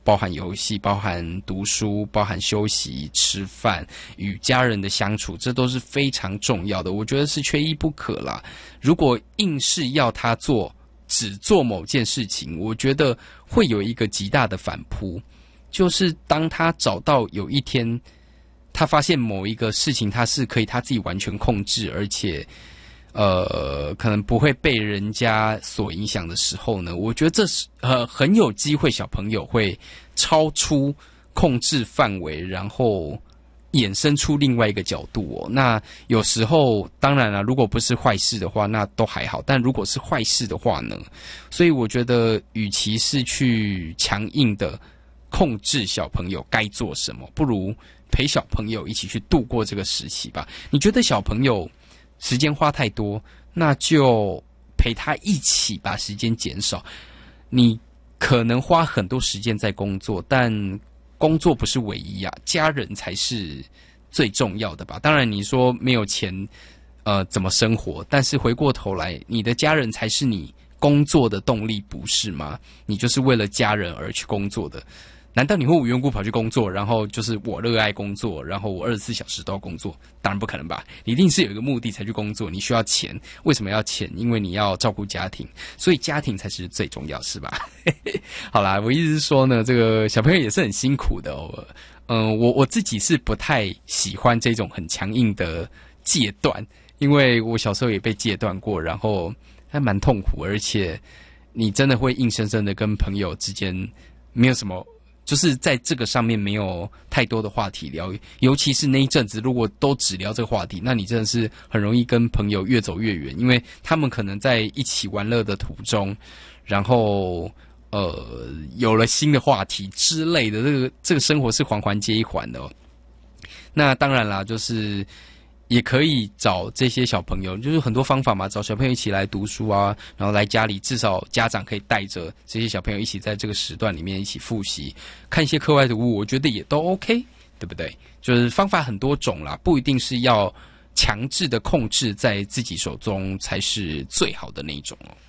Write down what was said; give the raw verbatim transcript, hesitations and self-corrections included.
包含游戏、包含读书、包含休息、吃饭、与家人的相处，这都是非常重要的，我觉得是缺一不可啦。如果硬是要他做只做某件事情，我觉得会有一个极大的反扑，就是当他找到有一天他发现某一个事情他是可以他自己完全控制，而且呃可能不会被人家所影响的时候呢，我觉得这是呃很有机会小朋友会超出控制范围，然后衍生出另外一个角度哦。那有时候当然了，如果不是坏事的话那都还好，但如果是坏事的话呢，所以我觉得与其是去强硬的控制小朋友该做什么，不如陪小朋友一起去度过这个时期吧。你觉得小朋友时间花太多，那就陪他一起把时间减少。你可能花很多时间在工作，但工作不是唯一啊，家人才是最重要的吧。当然你说没有钱呃怎么生活，但是回过头来你的家人才是你工作的动力，不是吗？你就是为了家人而去工作的。难道你会无缘无故跑去工作，然后就是我热爱工作，然后我二十四小时都要工作？当然不可能吧，你一定是有一个目的才去工作，你需要钱。为什么要钱？因为你要照顾家庭，所以家庭才是最重要，是吧？好啦，我意思是说呢，这个小朋友也是很辛苦的哦。嗯、呃，我我自己是不太喜欢这种很强硬的戒断，因为我小时候也被戒断过，然后还蛮痛苦，而且你真的会硬生生的跟朋友之间没有什么。就是在这个上面没有太多的话题聊，尤其是那一阵子，如果都只聊这个话题，那你真的是很容易跟朋友越走越远，因为他们可能在一起玩乐的途中，然后呃有了新的话题之类的，这个这个生活是环环接一环的哦。那当然啦，就是也可以找这些小朋友，就是很多方法嘛，找小朋友一起来读书啊，然后来家里，至少家长可以带着这些小朋友一起在这个时段里面一起复习，看一些课外读物，我觉得也都 OK， 对不对？就是方法很多种啦，不一定是要强制的控制在自己手中才是最好的那一种哦。